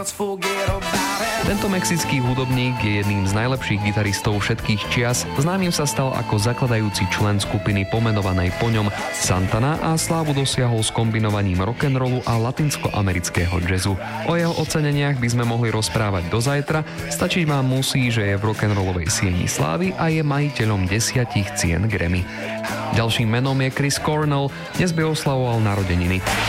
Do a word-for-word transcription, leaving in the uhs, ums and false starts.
Tento mexický hudobník je jedným z najlepších gitaristov všetkých čias. Známym sa stal ako zakladajúci člen skupiny pomenovanej po ňom Santana a slávu dosiahol s kombinovaním rock'n'rollu a latinskoamerického jazzu. O jeho oceneniach by sme mohli rozprávať do zajtra, stačiť vám musí, že je v rock'n'rollovej sieni slávy a je majiteľom desiatich cien Grammy. Ďalším menom je Chris Cornell, dnes by oslavoval narodeniny.